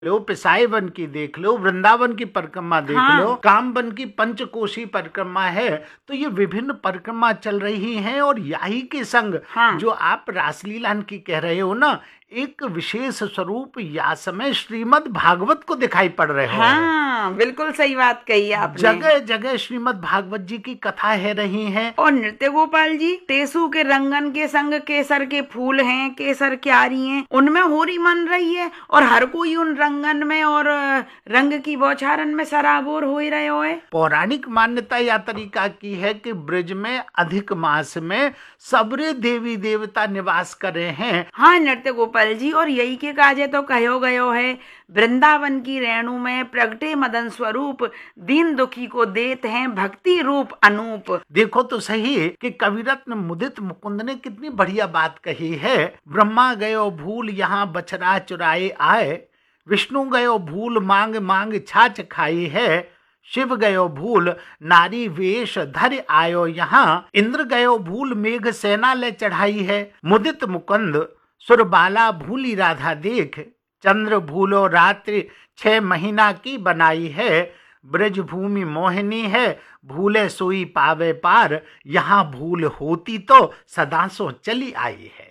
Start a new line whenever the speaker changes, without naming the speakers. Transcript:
लो, पिसाई वन की देख लो, वृंदावन की परिक्रमा देख लो, काम वन की पंचकोशी परिक्रमा है। तो ये विभिन्न परिक्रमा चल रही हैं और यही के संग जो आप रासलीला की कह रहे हो ना, एक विशेष स्वरूप या समय श्रीमद् भागवत को दिखाई पड़ रहे हो।
हाँ, बिल्कुल सही बात कही आपने।
जगह जगह श्रीमद् भागवत जी की कथा है रही हैं।
और नृत्य गोपाल जी, टेसू के रंगन के संग केसर के फूल हैं, केसर क्यारी हैं, उनमें होरी मन रही है और हर कोई उन रंगन में और रंग की बौछारन में सराबोर हो ही रहे हो।
पौराणिक मान्यता या तरीका की है कि ब्रज में अधिक मास में सबरे देवी देवता निवास कर रहे हैं।
हाँ नृत्य गोपाल जी, और यही के काजे तो कहो गयो है, वृंदावन की रेणु में प्रगटे मदन स्वरूप, दीन दुखी को देत हैं भक्ति रूप अनूप।
देखो तो सही कि कविरत्न मुदित मुकुंद ने कितनी बढ़िया बात कही है। ब्रह्मा गयो भूल यहाँ बछड़ा चुराए आए, विष्णु गयो भूल मांग मांग छाछ खाई है, शिव गयो भूल नारी वेश धर आयो यहाँ, इंद्र गयो भूल मेघ सेना ले चढ़ाई है, मुदित मुकुंद सुरबाला भूली राधा देख, चंद्र भूलो रात्रि 6 महीना की बनाई है, ब्रज भूमि मोहिनी है भूले सोई पावे पार, यहाँ भूल होती तो सदा सो चली आई है।